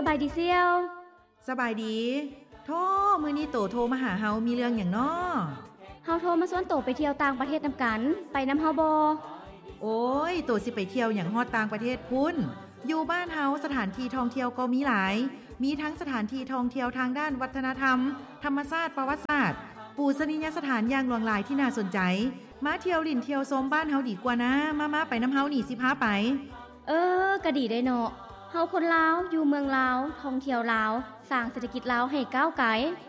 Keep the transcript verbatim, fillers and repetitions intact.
บายดีเซียวสบายดีโทรมื้อนี้โตโทรมาหาเฮามีเรื่องหยังน้อเฮาโทรมาชวนโตไปเที่ยวต่างประเทศนำกันไปนำเฮาบ่โอ้ยโตสิไปเที่ยวหยังฮอดต่างประเทศพุ่นอยู่บ้านเฮาสถานที่ท่องเที่ยวก็มีหลายมีทั้งสถานที่ท่องเที่ยวทางด้านวัฒนธรรมธรรมชาติประวัติศาสตร์ปูชนียสถานอย่างหลวงหลายที่น่าสนใจมาเที่ยวลิ่นเที่ยวชมบ้านเฮาดีกว่านะมาๆไปนำเฮานี่สิพาไปเออก็ดีได้เนาะเฮาคนลาวอยู่เมืองลาวท่องเที่ยวลาวสร้างเศรษฐกิจลาวให้ก้าวไกล